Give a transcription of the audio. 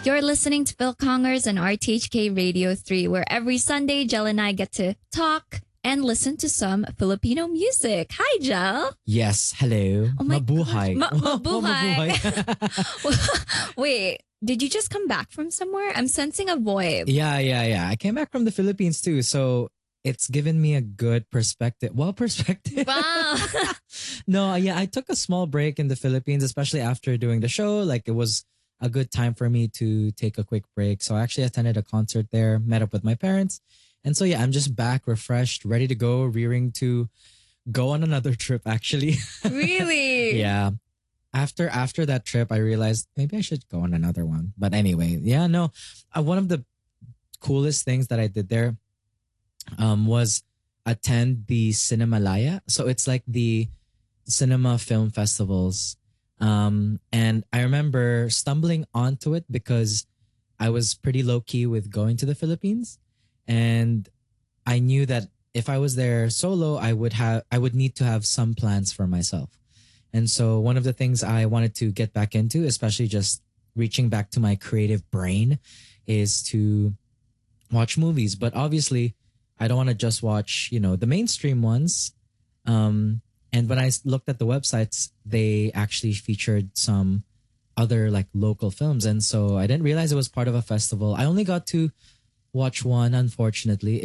You're listening to Phil Congers on RTHK Radio 3, where every Sunday, Jel and I get to talk and listen to some Filipino music. Hi, Jel. Yes, hello. Oh my Mabuhay. gosh. Mabuhay. Mabuhay. Wait, did you just come back from somewhere? I'm sensing a vibe. Yeah. I came back from the Philippines too, so it's given me a good perspective. Well, perspective. Wow. No, yeah, I took a small break in the Philippines, especially after doing the show. Like it was a good time for me to take a quick break. So I actually attended a concert there, met up with my parents. And so yeah, I'm just back, refreshed, ready to go, rearing to go on another trip actually. Really? Yeah. After that trip, I realized maybe I should go on another one. But anyway, yeah, no. One of the coolest things that I did there was attend the Cinemalaya. So it's like the cinema film festivals. And I remember stumbling onto it because I was pretty low key with going to the Philippines. And I knew that if I was there solo, I would need to have some plans for myself. And so one of the things I wanted to get back into, especially just reaching back to my creative brain, is to watch movies. But obviously, I don't want to just watch, the mainstream ones. And when I looked at the websites, they actually featured some other like local films. And so I didn't realize it was part of a festival. I only got to watch one, unfortunately.